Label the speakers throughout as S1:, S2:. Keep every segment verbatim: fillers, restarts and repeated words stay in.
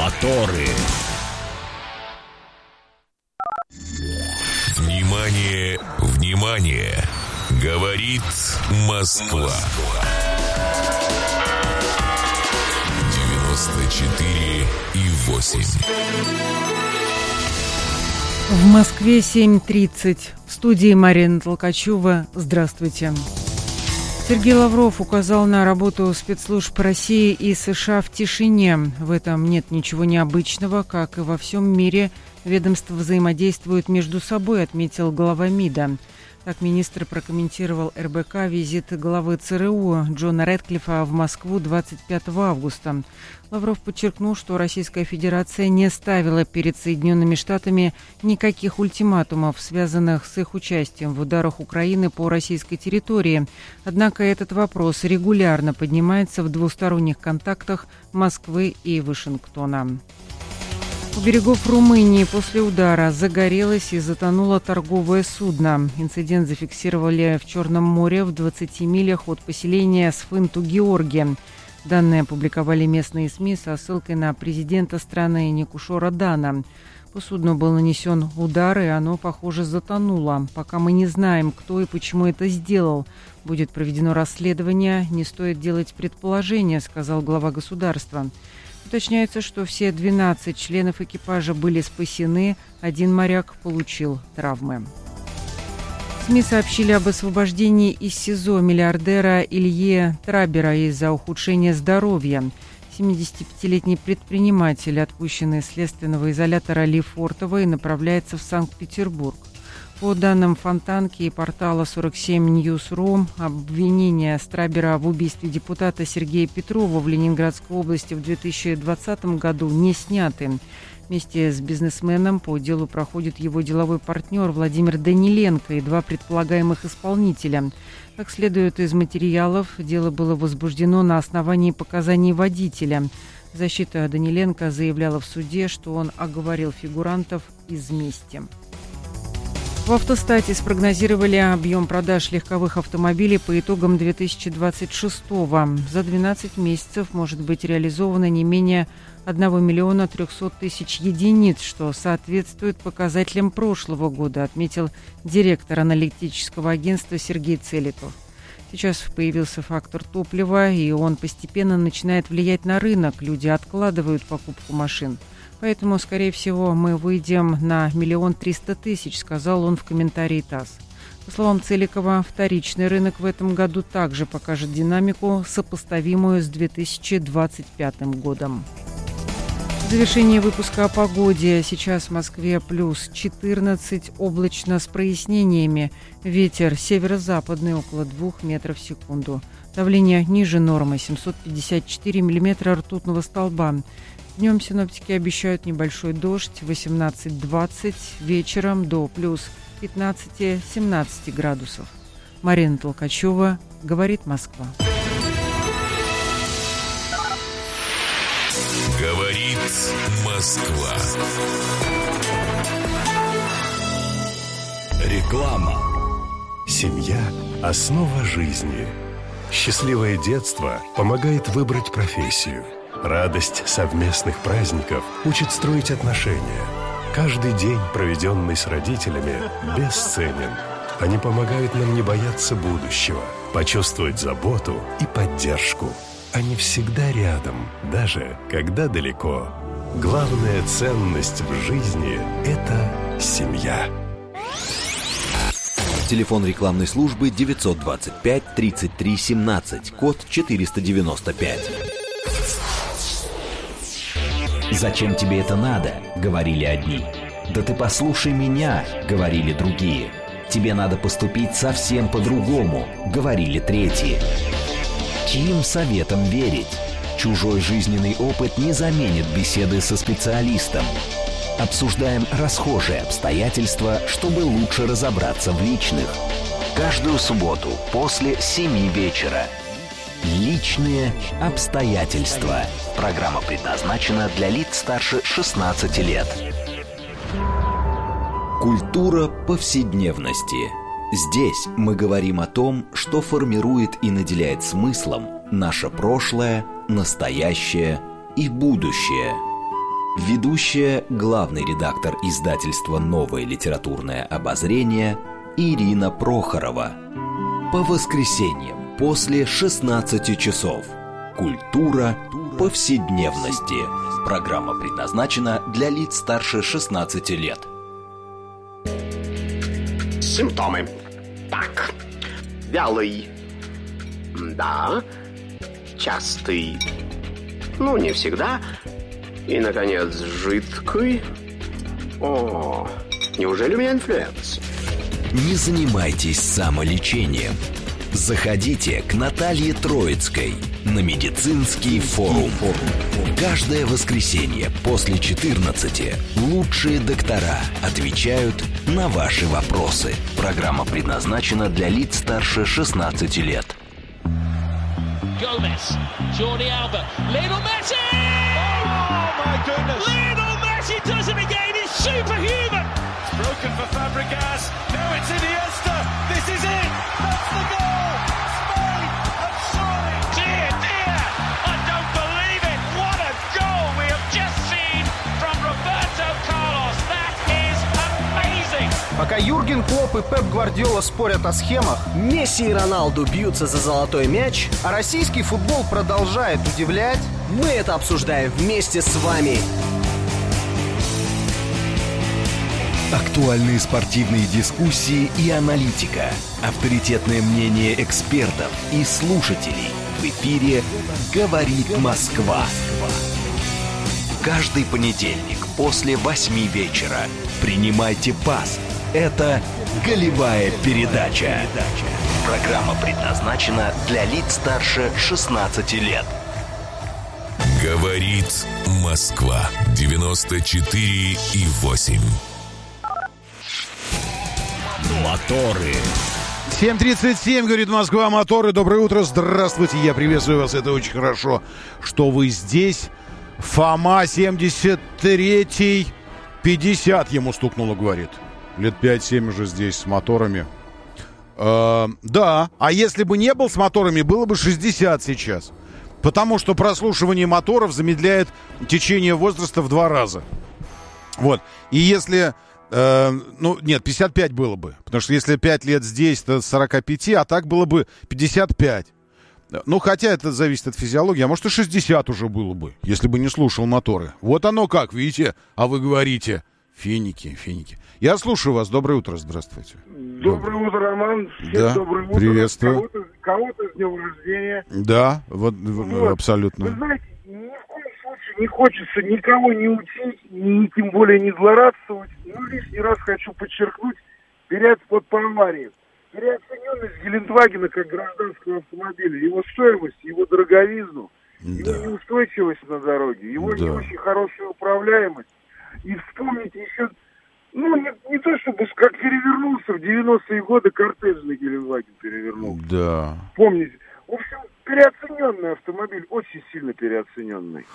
S1: Моторы.
S2: Внимание, внимание! Говорит Москва. девяносто четыре и восемь.
S3: В Москве семь тридцать. В студии Марина Толкачева. Здравствуйте. Сергей Лавров указал на работу спецслужб России и США в тишине. В этом нет ничего необычного, как и во всем мире. Ведомства взаимодействуют между собой, отметил глава МИДа. Так министр прокомментировал эр бэ ка визит главы цэ эр у Джона Рэдклиффа в Москву двадцать пятого августа. Лавров подчеркнул, что Российская Федерация не ставила перед Соединенными Штатами никаких ультиматумов, связанных с их участием в ударах Украины по российской территории. Однако этот вопрос регулярно поднимается в двусторонних контактах Москвы и Вашингтона. У берегов Румынии после удара загорелось и затонуло торговое судно. Инцидент зафиксировали в Черном море в двадцати милях от поселения Сфынту-Георгия. Данные опубликовали местные СМИ со ссылкой на президента страны Никушора Дана. По судну был нанесен удар, и оно, похоже, затонуло. Пока мы не знаем, кто и почему это сделал. Будет проведено расследование, не стоит делать предположения, сказал глава государства. Уточняется, что все двенадцать членов экипажа были спасены, один моряк получил травмы. СМИ сообщили об освобождении из СИЗО миллиардера Ильи Трабера из-за ухудшения здоровья. семидесятипятилетний предприниматель, отпущенный из следственного изолятора Лефортово, направляется в Санкт-Петербург. По данным Фонтанки и портала сорок семь ньюс точка ру, обвинения Трабера в убийстве депутата Сергея Петрова в Ленинградской области в две тысячи двадцатом году не сняты. Вместе с бизнесменом по делу проходит его деловой партнер Владимир Даниленко и два предполагаемых исполнителя. Как следует из материалов, дело было возбуждено на основании показаний водителя. Защита Даниленко заявляла в суде, что он оговорил фигурантов из мести. В «Автостате» спрогнозировали объем продаж легковых автомобилей по итогам две тысячи двадцать шестого. За двенадцать месяцев может быть реализовано не менее одного миллиона трехсот тысяч единиц, что соответствует показателям прошлого года, отметил директор аналитического агентства Сергей Целиков. Сейчас появился фактор топлива, и он постепенно начинает влиять на рынок. Люди откладывают покупку машин. Поэтому, скорее всего, мы выйдем на миллион триста тысяч, сказал он в комментарии ТАСС. По словам Целикова, вторичный рынок в этом году также покажет динамику, сопоставимую с две тысячи двадцать пятым годом. В завершении выпуска о погоде. Сейчас в Москве плюс четырнадцать, облачно с прояснениями. Ветер северо-западный около двух метров в секунду. Давление ниже нормы семьсот пятьдесят четыре миллиметра ртутного столба. Днем синоптики обещают небольшой дождь, восемнадцать-двадцать, вечером до плюс пятнадцать-семнадцать градусов. Марина Толкачева, говорит Москва.
S2: Говорит Москва.
S1: Реклама.
S4: Семья – основа жизни. Счастливое детство помогает выбрать профессию. Радость совместных праздников учит строить отношения. Каждый день, проведенный с родителями, бесценен. Они помогают нам не бояться будущего, почувствовать заботу и поддержку. Они всегда рядом, даже когда далеко. Главная ценность в жизни – это семья.
S5: Телефон рекламной службы девятьсот двадцать пять тридцать три семнадцать, код четыреста девяносто пять.
S6: «Зачем тебе это надо?» — говорили одни. «Да ты послушай меня!» — говорили другие. «Тебе надо поступить совсем по-другому!» — говорили третьи. Чьим советам верить? Чужой жизненный опыт не заменит беседы со специалистом. Обсуждаем расхожие обстоятельства, чтобы лучше разобраться в личных. Каждую субботу после семи вечера. Личные обстоятельства. Программа предназначена для лиц старше шестнадцати лет.
S5: Культура повседневности. Здесь мы говорим о том, что формирует и наделяет смыслом наше прошлое, настоящее и будущее. Ведущая, главный редактор издательства «Новое литературное обозрение» Ирина Прохорова. По воскресеньям после шестнадцати часов. Культура повседневности. Программа предназначена для лиц старше шестнадцати лет.
S1: Симптомы. Так. Вялый. Да. Частый. Ну, не всегда. И, наконец, жидкий. О, неужели у меня инфлюенс?
S5: Не занимайтесь самолечением. Заходите к Наталье Троицкой на медицинский форум. Каждое воскресенье после четырнадцати лучшие доктора отвечают на ваши вопросы. Программа предназначена для лиц старше шестнадцати лет.
S7: Gomez, Jordi Alba, Lionel Messi! Oh my goodness! Lionel Messi does it again. It's superhuman. It's broken for Fabregas. Now it's Iniesta. This is it. That's the goal. Spain have surely. Dear, dear, I don't believe it. What a goal we have just seen from Roberto Carlos. That is amazing.
S8: Пока Юрген Клопп и Пеп Гвардиола спорят о схемах,
S9: Месси и Роналду бьются за золотой мяч,
S8: а российский футбол продолжает удивлять,
S9: мы это обсуждаем вместе с вами.
S5: Актуальные спортивные дискуссии и аналитика. Авторитетное мнение экспертов и слушателей. В эфире «Говорит Москва». Каждый понедельник после восьми вечера. Принимайте пас. Это «Голевая передача». Программа предназначена для лиц старше шестнадцати лет.
S2: Говорит Москва. девяносто четыре и восемь.
S5: Моторы.
S10: семь тридцать семь, говорит Москва, моторы. Доброе утро, здравствуйте, я приветствую вас, это очень хорошо, что вы здесь. Фома семьдесят третий, пятьдесят ему стукнуло, говорит. Лет пять-семь уже здесь с моторами. Э, да, а если бы не был с моторами, было бы шестьдесят сейчас. Потому что прослушивание моторов замедляет течение возраста в два раза. Вот, и если... Э, ну, нет, пятьдесят пять было бы. Потому что если пять лет здесь, то сорок пять, а так было бы пятьдесят пять. Ну, хотя это зависит от физиологии. А может, и шестьдесят уже было бы, если бы не слушал моторы. Вот оно как, видите? А вы говорите, финики, финики. Я слушаю вас. Доброе утро, здравствуйте.
S11: Доброе утро, Роман. Всем
S10: да,
S11: доброе утро.
S10: Приветствую.
S11: Кого-то, кого-то с днем рождения.
S10: Да, вот, вот абсолютно.
S11: Вы знаете, ни в коем случае не хочется никого не учить, ни тем более не злорадствовать. Но лишний раз хочу подчеркнуть, перед вот по аварии. Переоцененность Гелендвагена как гражданского автомобиля, его стоимость, его дороговизну, да. Его неустойчивость на дороге, его да. Не очень хорошая управляемость. И вспомните еще, ну, не, не то чтобы как перевернулся в девяностые годы кортежный Гелендваген перевернулся.
S10: Да.
S11: Помните? В общем, переоцененный автомобиль, очень сильно переоцененный.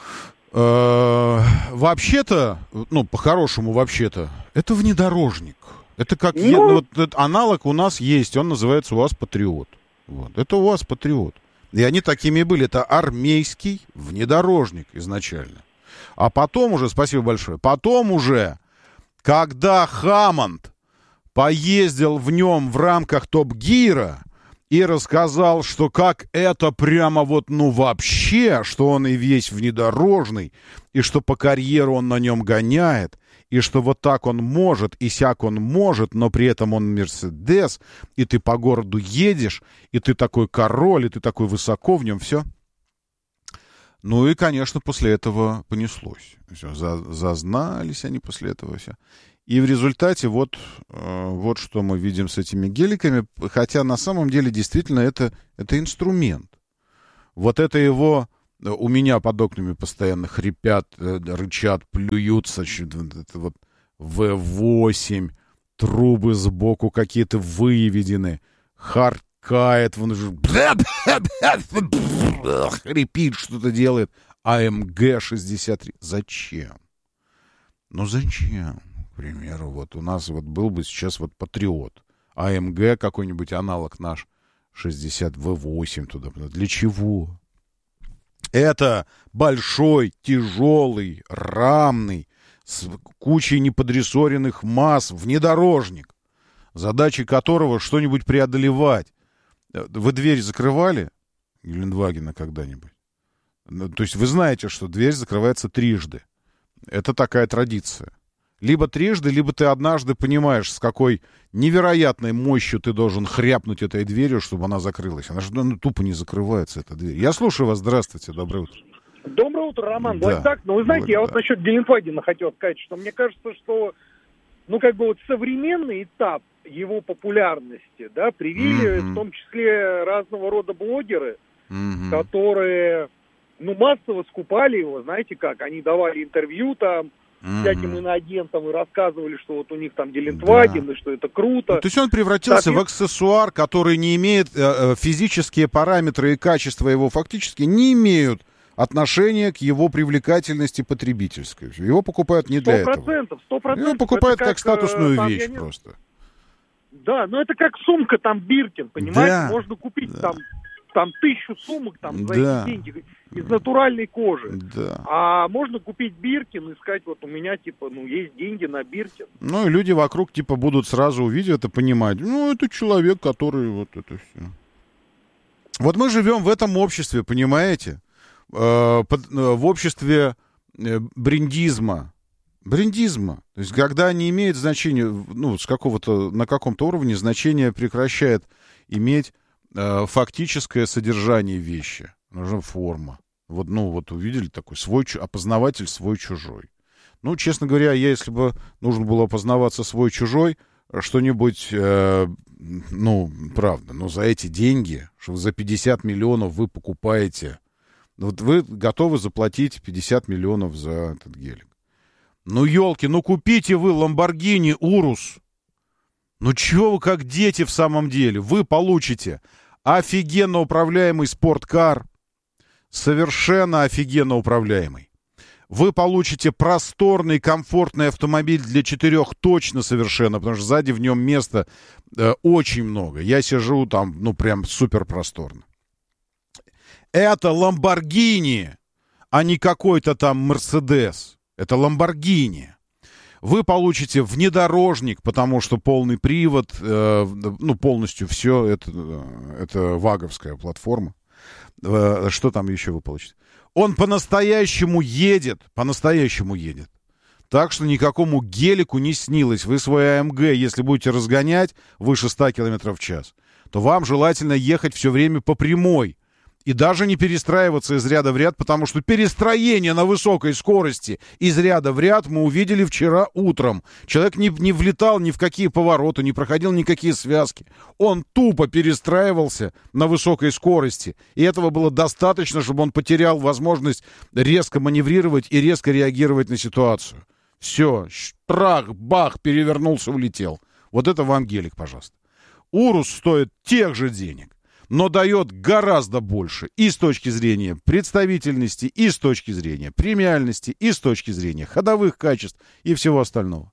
S10: Вообще-то, ну, по-хорошему вообще-то, это внедорожник. Это как ну, е- вот, этот аналог у нас есть, он называется УАЗ Патриот. Вот. Это УАЗ Патриот. И они такими и были. Это армейский внедорожник изначально. А потом уже, спасибо большое, потом уже, когда Хаммонд поездил в нем в рамках Топ-Гира и рассказал, что как это прямо вот, ну вообще, что он и весь внедорожный, и что по карьеру он на нем гоняет, и что вот так он может, и сяк он может, но при этом он Мерседес, и ты по городу едешь, и ты такой король, и ты такой высоко в нем, все. Ну и, конечно, после этого понеслось. Все, за, зазнались они после этого все. И в результате вот, э, вот что мы видим с этими геликами, хотя на самом деле действительно это, это инструмент. Вот это его... У меня под окнами постоянно хрипят, рычат, плюются. Это вот вэ восемь, трубы сбоку какие-то выведены, харкает, хрипит, что-то делает. а эм гэ шестьдесят три. Зачем? Ну зачем? К примеру, вот у нас вот был бы сейчас вот Патриот. а эм гэ какой-нибудь аналог наш, шестьдесят вэ восемь туда. Для чего? Это большой, тяжелый, рамный, с кучей неподрессоренных масс внедорожник, задачей которого что-нибудь преодолевать. Вы дверь закрывали Гелендвагена когда-нибудь? Ну, то есть вы знаете, что дверь закрывается трижды. Это такая традиция. Либо трижды, либо ты однажды понимаешь, с какой невероятной мощью ты должен хряпнуть этой дверью, чтобы она закрылась. Она же ну, тупо не закрывается, эта дверь. Я слушаю вас. Здравствуйте. Доброе утро.
S11: Доброе утро, Роман.
S10: Да.
S11: Вот так. Ну, вы знаете,
S10: Ой,
S11: я
S10: да.
S11: вот насчет Гелендвагена хотел сказать, что мне кажется, что, ну, как бы вот современный этап его популярности, да, привили
S10: Mm-hmm.
S11: в том числе разного рода блогеры,
S10: Mm-hmm.
S11: которые, ну, массово скупали его, знаете как, они давали интервью там
S10: Mm-hmm.
S11: всяким иноагентам и рассказывали, что вот у них там Гелендваген,
S10: Да.
S11: и что это круто.
S10: Ну, то есть он превратился
S11: Соответ...
S10: в аксессуар, который не имеет, э, физические параметры и качества его фактически не имеют отношения к его привлекательности потребительской. Его покупают не для
S11: Сто
S10: этого.
S11: процентов, сто процентов.
S10: Его покупают
S11: Это
S10: как, статусную
S11: там,
S10: вещь
S11: не...
S10: просто.
S11: Да, но это как сумка там Биркин, понимаете?
S10: Да.
S11: Можно купить
S10: Да.
S11: там, там тысячу сумок там, за
S10: Да.
S11: эти деньги из натуральной кожи.
S10: Да.
S11: А можно купить Биркин и сказать, вот у меня типа, ну, есть деньги на Биркин.
S10: Ну, и люди вокруг, типа, будут сразу увидеть это, понимать. Ну, это человек, который вот это все. Вот мы живем в этом обществе, понимаете? Э, под, э, в обществе э, брендизма. Брендизма. То есть, когда не имеет значения, ну, с какого-то, на каком-то уровне значение прекращает иметь э, фактическое содержание вещи. Нужна форма. Вот, ну, вот увидели такой свой, опознаватель свой-чужой. Ну, честно говоря, я, если бы нужно было опознаваться свой-чужой, что-нибудь, э, ну, правда, но за эти деньги, что за пятьдесят миллионов вы покупаете, вот вы готовы заплатить пятьдесят миллионов за этот гелик. Ну, елки, ну купите вы Lamborghini Urus. Ну, чего вы как дети в самом деле? Вы получите офигенно управляемый спорткар, совершенно офигенно управляемый. Вы получите просторный, комфортный автомобиль для четырех точно совершенно, потому что сзади в нем места э, очень много. Я сижу там, ну, прям супер просторно. Это Lamborghini, а не какой-то там Mercedes. Это Lamborghini. Вы получите внедорожник, потому что полный привод, э, ну, полностью все, это, это ваговская платформа. Э, что там еще вы получите? Он по-настоящему едет, по-настоящему едет. Так что никакому гелику не снилось. Вы свой эй эм джи, если будете разгонять выше ста километров в час, то вам желательно ехать все время по прямой. И даже не перестраиваться из ряда в ряд, потому что перестроение на высокой скорости из ряда в ряд мы увидели вчера утром. Человек не, не влетал ни в какие повороты, не проходил никакие связки. Он тупо перестраивался на высокой скорости. И этого было достаточно, чтобы он потерял возможность резко маневрировать и резко реагировать на ситуацию. Все, штрах, бах, перевернулся, улетел. Вот это вам гелик, пожалуйста. Урус стоит тех же денег, но дает гораздо больше и с точки зрения представительности, и с точки зрения премиальности, и с точки зрения ходовых качеств и всего остального.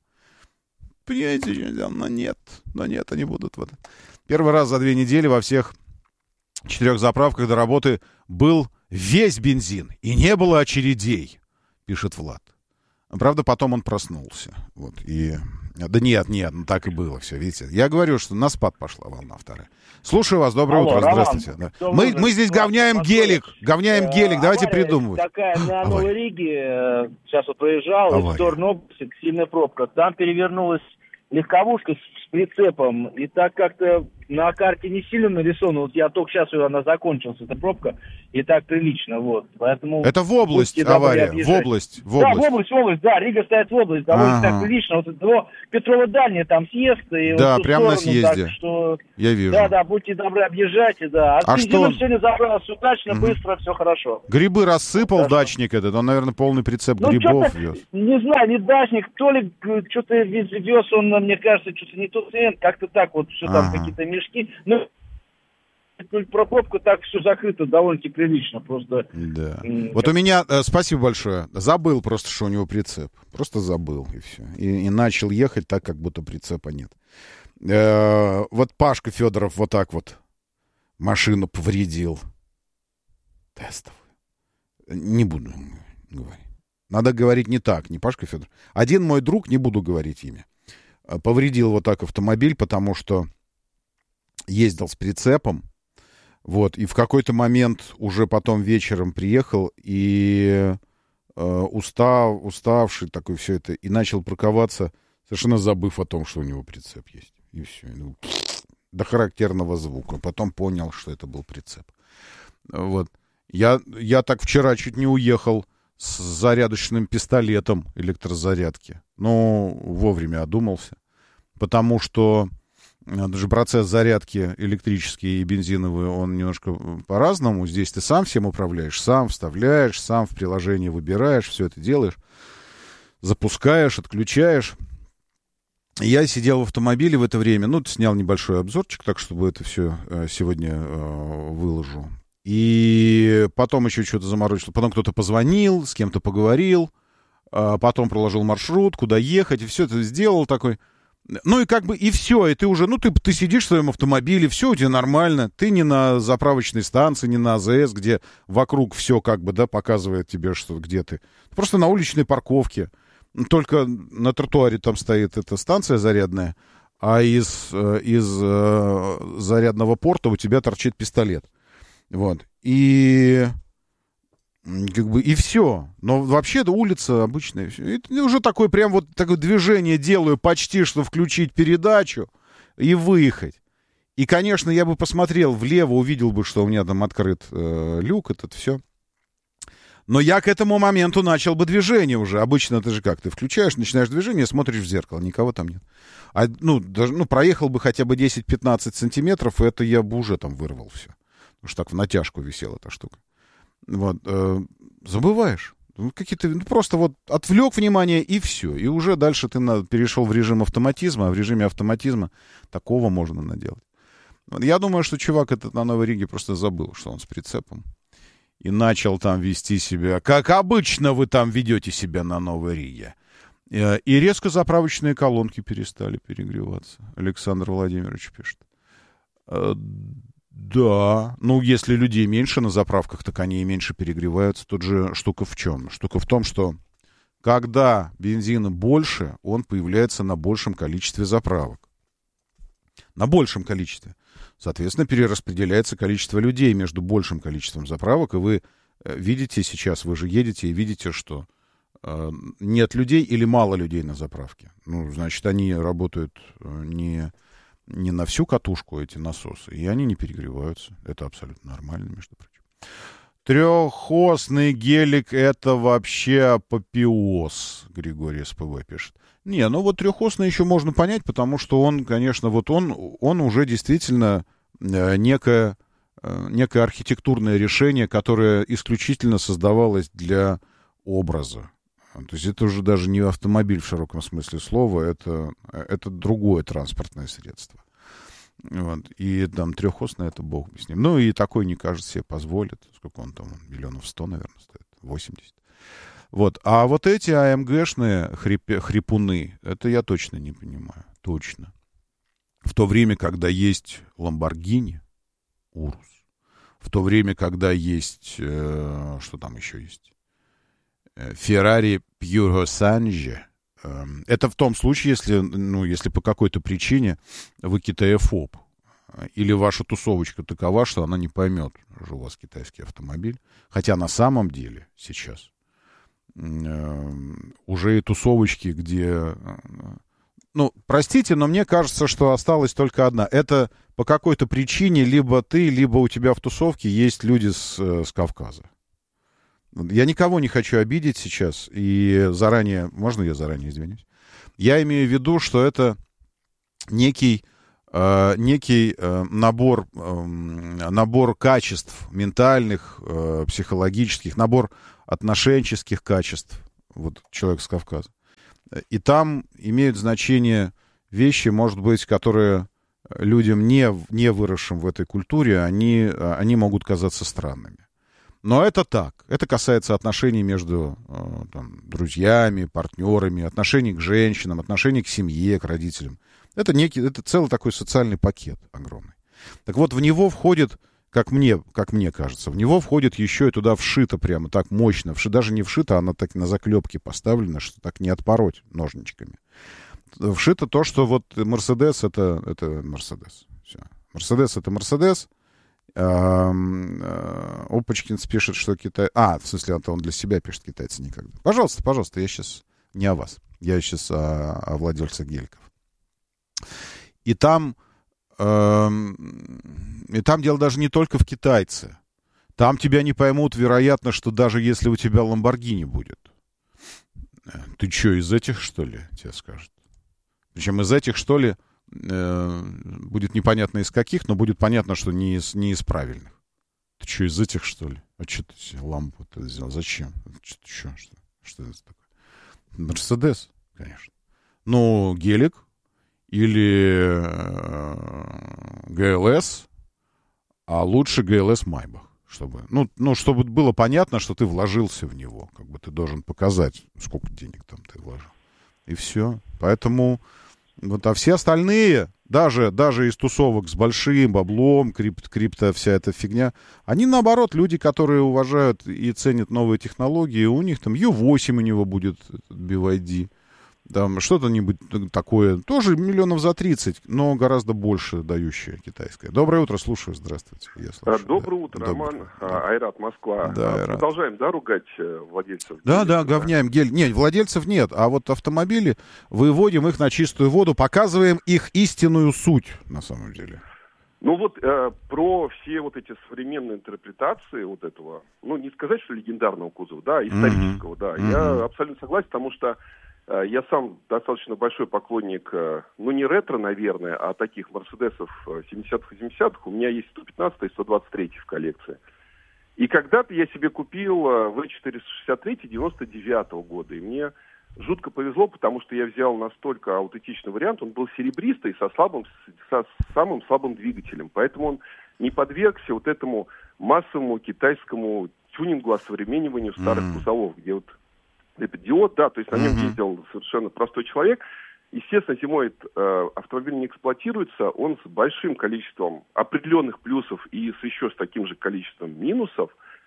S10: Понимаете, но нет, но нет, они будут в этом. Первый раз за две недели во всех четырех заправках до работы был весь бензин, и не было очередей, пишет Влад. Правда, потом он проснулся. Вот, и... Да нет, нет, ну так и было все, видите. Я говорю, что на спад пошла волна вторая. Слушаю вас, доброе
S12: Алло,
S10: утро,
S12: Роман,
S10: здравствуйте. Да. Мы, мы здесь говняем гелик, говняем гелик, давайте придумывать.
S12: Такая на Новой Риге, сейчас вот проезжал, в сторону области, сильная пробка. Там перевернулась легковушка с, с прицепом, и так как-то на карте не сильно нарисовано. Вот я только сейчас, она закончилась, эта пробка, и так прилично, вот. Поэтому...
S10: Это в область авария, в область, в область.
S12: Да, в область, в область, да, Рига стоит в область, довольно ага. так прилично. Вот до Петрова-Дальняя там съезд, и
S10: да,
S12: вот
S10: прямо
S12: сторону,
S10: на съезде,
S12: так что...
S10: я вижу.
S12: Да, да, будьте добры, объезжайте, да. А,
S10: а что?
S12: Сегодня забралось удачно,
S10: угу.
S12: быстро, все хорошо.
S10: Грибы рассыпал
S12: хорошо.
S10: Дачник этот, он, наверное, полный прицеп
S12: ну,
S10: грибов вез.
S12: Не знаю, не дачник, то ли что-то вез он, мне кажется, что-то не тот цемент, как-то так вот, что ага. там какие-то мешки. Ну, про пробку так все закрыто довольно-таки прилично, просто...
S10: Да. М- вот у меня, э, спасибо большое, забыл просто, что у него прицеп. Просто забыл, и все. И, и начал ехать так, как будто прицепа нет. Э, вот Пашка Федоров вот так вот машину повредил. Тестовую. Не буду говорить. Надо говорить не так, не Пашка Федор. Один мой друг, не буду говорить имя, повредил вот так автомобиль, потому что ездил с прицепом, вот, и в какой-то момент уже потом вечером приехал, и э, устав, уставший такой все это, и начал парковаться, совершенно забыв о том, что у него прицеп есть. И все. Ну, до характерного звука. Потом понял, что это был прицеп. Вот. Я, я так вчера чуть не уехал с зарядочным пистолетом электрозарядки. Но вовремя одумался. Потому что даже процесс зарядки электрический и бензиновый, он немножко по-разному. Здесь ты сам всем управляешь, сам вставляешь, сам в приложение выбираешь, все это делаешь. Запускаешь, отключаешь. Я сидел в автомобиле в это время, ну, снял небольшой обзорчик, так, чтобы это все э, сегодня э, выложу. И потом еще что-то заморочил. Потом кто-то позвонил, с кем-то поговорил, э, потом проложил маршрут, куда ехать, и все это сделал такой. Ну, и как бы, и все, и ты уже, ну, ты, ты сидишь в своем автомобиле, все у тебя нормально, ты не на заправочной станции, не на АЗС, где вокруг все как бы, да, показывает тебе, что где ты. Просто на уличной парковке. Только на тротуаре там стоит эта станция зарядная, а из, из э, зарядного порта у тебя торчит пистолет. Вот. И как бы и все. Но вообще-то улица обычная. Это уже такое прям вот такое движение делаю, почти что включить передачу и выехать. И, конечно, я бы посмотрел влево, увидел бы, что у меня там открыт э, люк, этот все. Но я к этому моменту начал бы движение уже. Обычно ты же как? Ты включаешь, начинаешь движение, смотришь в зеркало, никого там нет. А, ну, даже, ну, проехал бы хотя бы десять-пятнадцать сантиметров, и это я бы уже там вырвал все. Потому что так в натяжку висела эта штука. Вот. Э, забываешь. Ну, какие-то, ну, просто вот отвлек внимание, и все. И уже дальше ты на, перешел в режим автоматизма, а в режиме автоматизма такого можно наделать. Вот. Я думаю, что чувак этот на Новой Риге просто забыл, что он с прицепом. И начал там вести себя, как обычно вы там ведете себя на Новой Риге. И резко заправочные колонки перестали перегреваться. Александр Владимирович пишет. Да, ну если людей меньше на заправках, так они и меньше перегреваются. Тут же штука в чем? Штука в том, что когда бензина больше, он появляется на большем количестве заправок. На большем количестве. Соответственно, перераспределяется количество людей между большим количеством заправок, и вы видите сейчас, вы же едете и видите, что э, нет людей или мало людей на заправке. Ну, значит, они работают не, не на всю катушку, эти насосы, и они не перегреваются. Это абсолютно нормально, между прочим. Трехосный гелик — это вообще апофеоз, Григорий СПВ пишет. Не, ну вот трехосный еще можно понять, потому что он, конечно, вот он, он уже действительно э, некое, э, некое архитектурное решение, которое исключительно создавалось для образа. То есть это уже даже не автомобиль в широком смысле слова, это, это другое транспортное средство. Вот. И там трехосный — это бог с ним. Ну и такой не кажется себе позволит. Сколько он там? Миллионов сто, наверное, стоит. восемьдесят. Вот. А вот эти АМГшные хрип... хрипуны, это я точно не понимаю. Точно. В то время, когда есть Ламборгини, Урус. В то время, когда есть... Э, что там еще есть? Феррари Пьюросанже. Э, это в том случае, если, ну, если по какой-то причине вы китаефоб. Или ваша тусовочка такова, что она не поймет, что у вас китайский автомобиль. Хотя на самом деле сейчас... уже и тусовочки, где... Ну, простите, но мне кажется, что осталась только одна. Это по какой-то причине либо ты, либо у тебя в тусовке есть люди с, с Кавказа. Я никого не хочу обидеть сейчас, и заранее... Можно я заранее извинюсь? Я имею в виду, что это некий, э, некий э, набор, э, набор качеств ментальных, э, психологических, набор отношенческих качеств, вот человек с Кавказа. И там имеют значение вещи, может быть, которые людям, не, не выросшим в этой культуре, они, они могут казаться странными. Но это так. Это касается отношений между там, друзьями, партнерами, отношений к женщинам, отношений к семье, к родителям. Это некий, это целый такой социальный пакет огромный. Так вот, в него входит как мне, как мне кажется, в него входит еще и туда вшито прямо так мощно. Вши, даже не вшито, она так на заклепке поставлена, что так не отпороть ножничками. Вшито то, что вот Мерседес это, это Мерседес. Все. Мерседес это Мерседес. Опачкинс пишет, что Китай... А, в смысле, это он для себя пишет, китайцы никогда. Пожалуйста, пожалуйста, я сейчас не о вас. Я сейчас о, о владельцах геликов. И там... И там дело даже не только в китайце. Там тебя не поймут, вероятно, что даже если у тебя Ламборгини будет. Ты что, из этих, что ли, тебе скажут? Причем из этих, что ли, э, будет непонятно из каких, но будет понятно, что не из, не из правильных. Ты что, из этих, что ли? А что ты себе лампу-то взял? Зачем? Что, что, что, что это такое? Мерседес, конечно. Ну, гелик или э, ГЛС, а лучше ГЛС Майбах. Чтобы, ну, ну, чтобы было понятно, что ты вложился в него. Как бы ты должен показать, сколько денег там ты вложил. И все. Поэтому, вот, а все остальные, даже, даже из тусовок с большим баблом, крип, крипто, вся эта фигня, они, наоборот, люди, которые уважают и ценят новые технологии, у них там ю восемь у него будет, би вай ди, там что-то-нибудь такое, тоже миллионов за тридцать, но гораздо больше дающее китайское. Доброе утро, слушаю, здравствуйте. Я слушаю,
S13: Доброе
S10: да.
S13: утро,
S10: Доброе.
S13: Роман, да. Айрат, Москва.
S10: Да, Айрат.
S13: Продолжаем, да, ругать владельцев?
S10: Да, да, говняем гель. Нет, владельцев нет, а вот автомобили, выводим их на чистую воду, показываем их истинную суть, на самом деле.
S13: Ну вот э, про все вот эти современные интерпретации вот этого, ну не сказать, что легендарного кузова, да, исторического, mm-hmm. да, mm-hmm. я абсолютно согласен, потому что я сам достаточно большой поклонник, ну, не ретро, наверное, а таких Мерседесов семидесятых и семидесятых. У меня есть сто пятнадцатый и сто двадцать третий в коллекции. И когда-то я себе купил вэ четыреста шестьдесят три девяносто девятого года. И мне жутко повезло, потому что я взял настолько аутентичный вариант. Он был серебристый, со, слабым, со самым слабым двигателем. Поэтому он не подвергся вот этому массовому китайскому тюнингу, осовремениванию старых mm-hmm. кузовов, где вот этот диод, да, то есть на нем uh-huh. ездил совершенно простой человек. Естественно, зимой этот э, автомобиль не эксплуатируется, он с большим количеством определенных плюсов и с еще с таким же количеством минусов.